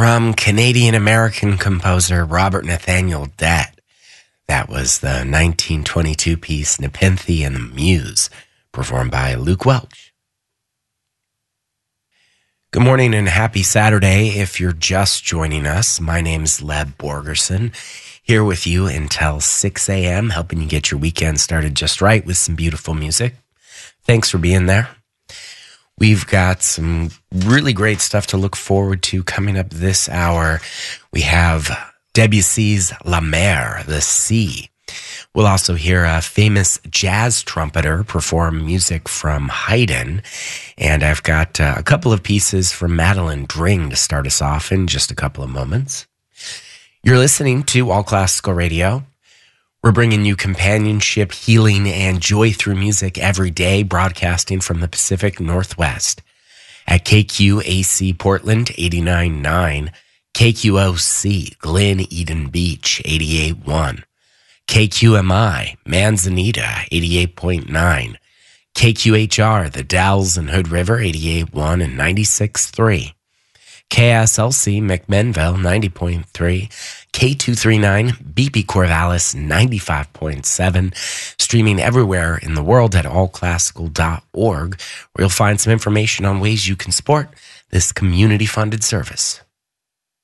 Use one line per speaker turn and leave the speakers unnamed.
from Canadian-American composer Robert Nathaniel Dett. That was the 1922 piece Nepenthe and the Muse, performed by Luke Welch. Good morning and happy Saturday. If you're just joining us, my name's Leb Borgerson, here with you until 6 a.m., helping you get your weekend started just right with some beautiful music. Thanks for being there. We've got some really great stuff to look forward to coming up this hour. We have Debussy's La Mer, the Sea. We'll also hear a famous jazz trumpeter perform music from Haydn. And I've got a couple of pieces from Madeline Dring to start us off in just a couple of moments. You're listening to All Classical Radio. We're bringing you companionship, healing, and joy through music every day, broadcasting from the Pacific Northwest at KQAC Portland 89.9, KQOC Glen Eden Beach 88.1, KQMI Manzanita 88.9, KQHR The Dalles and Hood River 88.1 and 96.3, KSLC McMinnville 90.3, K239 BP Corvallis 95.7, streaming everywhere in the world at allclassical.org, where you'll find some information on ways you can support this community-funded service.